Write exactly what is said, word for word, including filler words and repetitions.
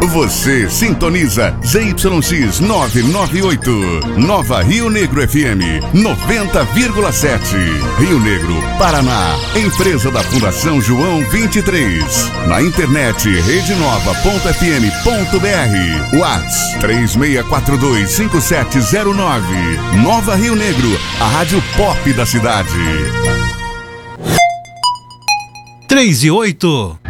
Você sintoniza Z Y X novecentos e noventa e oito, Nova Rio Negro F M noventa vírgula sete, Rio Negro, Paraná. Empresa da Fundação João vinte e três. Na internet rede nova ponto f m ponto b r. WhatsApp três seis quatro dois cinco sete zero nove. Nova Rio Negro, a rádio pop da cidade. três e oito.